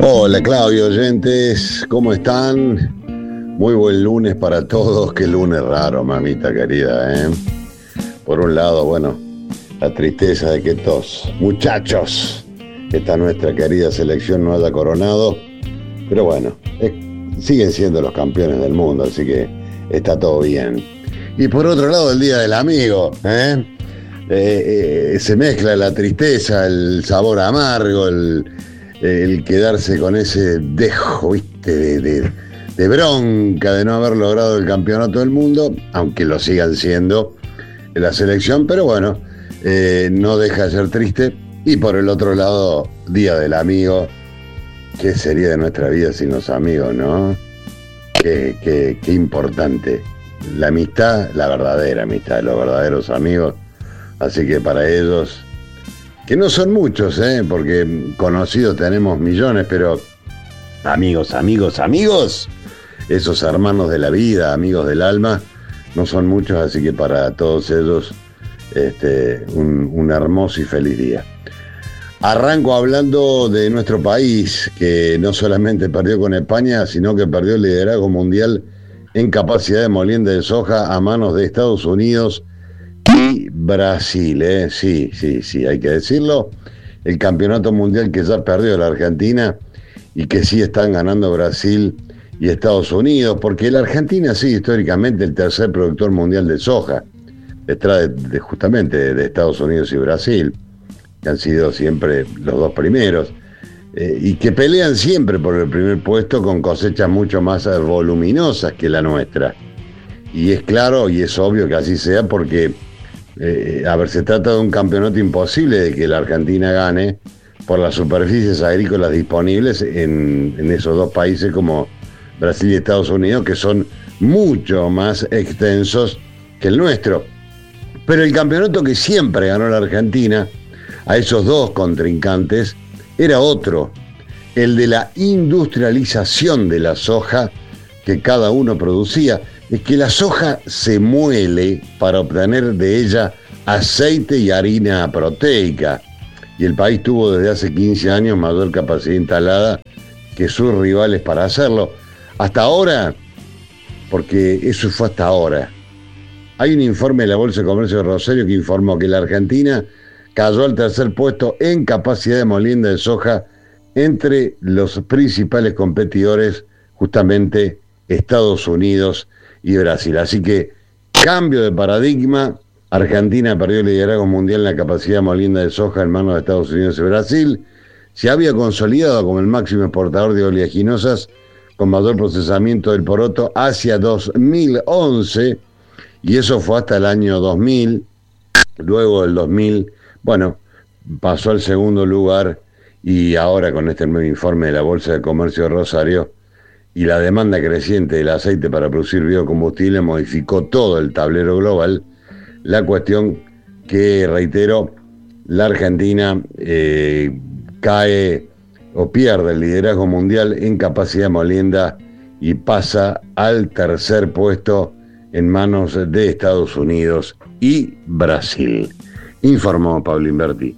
Hola Claudio, oyentes, ¿cómo están? Muy buen lunes para todos, qué lunes raro, mamita querida, ¿eh? Por un lado, bueno, la tristeza de que estos muchachos, esta nuestra querida selección no haya coronado, pero bueno, siguen siendo los campeones del mundo, así que está todo bien. Y por otro lado, el Día del Amigo, se mezcla la tristeza, el sabor amargo, el quedarse con ese dejo, ¿viste? de bronca de no haber logrado el campeonato del mundo, aunque lo sigan siendo la selección, pero bueno, no deja de ser triste. Y por el otro lado, Día del Amigo, ¿qué sería de nuestra vida sin los amigos, no? Qué importante. La amistad, la verdadera amistad, los verdaderos amigos. Así que para ellos, que no son muchos, porque conocidos tenemos millones, pero amigos, esos hermanos de la vida, amigos del alma, no son muchos, así que para todos ellos, un hermoso y feliz día. Arranco hablando de nuestro país, que no solamente perdió con España, sino que perdió el liderazgo mundial en capacidad de molienda de soja a manos de Estados Unidos y Brasil, sí, hay que decirlo. El campeonato mundial que ya perdió la Argentina y que sí están ganando Brasil y Estados Unidos, porque la Argentina sí, históricamente el tercer productor mundial de soja, detrás justamente de Estados Unidos y Brasil, que han sido siempre los dos primeros, y que pelean siempre por el primer puesto con cosechas mucho más voluminosas que la nuestra. Y es claro y es obvio que así sea porque, se trata de un campeonato imposible de que la Argentina gane por las superficies agrícolas disponibles en esos dos países como Brasil y Estados Unidos, que son mucho más extensos que el nuestro. Pero el campeonato que siempre ganó la Argentina a esos dos contrincantes era otro, el de la industrialización de la soja que cada uno producía. Es que la soja se muele para obtener de ella aceite y harina proteica, y el país tuvo desde hace 15 años mayor capacidad instalada que sus rivales para hacerlo. Hasta ahora, porque eso fue hasta ahora, hay un informe de la Bolsa de Comercio de Rosario que informó que la Argentina cayó al tercer puesto en capacidad de molienda de soja entre los principales competidores, justamente Estados Unidos y Brasil. Así que, cambio de paradigma, Argentina perdió el liderazgo mundial en la capacidad de molienda de soja en manos de Estados Unidos y Brasil. Se había consolidado como el máximo exportador de oleaginosas con mayor procesamiento del poroto hacia 2011, y eso fue hasta el año 2000. Luego del 2000, pasó al segundo lugar, y ahora con este nuevo informe de la Bolsa de Comercio de Rosario y la demanda creciente del aceite para producir biocombustible modificó todo el tablero global. La cuestión que, reitero, la Argentina cae o pierde el liderazgo mundial en capacidad de molienda y pasa al tercer puesto en manos de Estados Unidos y Brasil. Informó Pablo Inverti.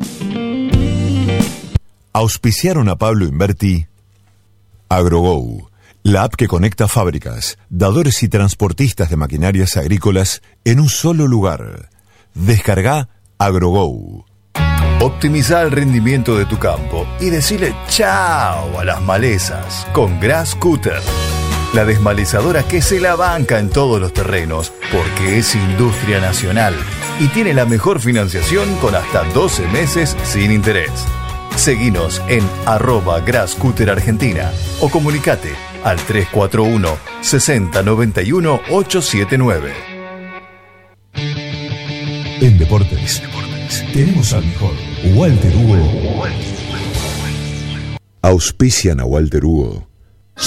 Auspiciaron a Pablo Inverti AgroGo, la app que conecta fábricas, dadores y transportistas de maquinarias agrícolas en un solo lugar. Descarga AgroGo. Optimiza el rendimiento de tu campo y decile chao a las malezas con GrassCutter, la desmalezadora que se la banca en todos los terrenos porque es industria nacional y tiene la mejor financiación con hasta 12 meses sin interés. Seguinos en @GrassCutterArgentina o comunicate al 341 60 91 879. En Deportes tenemos al mejor Walter Hugo. Auspician a Walter Hugo